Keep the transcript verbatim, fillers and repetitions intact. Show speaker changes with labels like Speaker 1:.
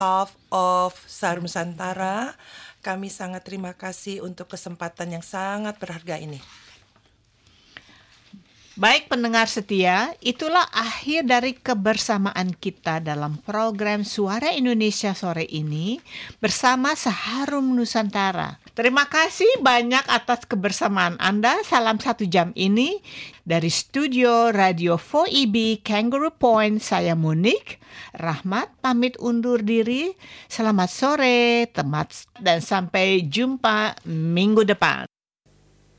Speaker 1: behalf of Saharum Nusantara, kami sangat terima kasih untuk kesempatan yang sangat berharga ini.
Speaker 2: Baik pendengar setia, itulah akhir dari kebersamaan kita dalam program Suara Indonesia sore ini bersama Saharum Nusantara. Terima kasih banyak atas kebersamaan Anda. Salam satu jam ini dari studio Radio four E B Kangaroo Point. Saya Monique Rahmat pamit undur diri. Selamat sore, teman, dan sampai jumpa minggu depan.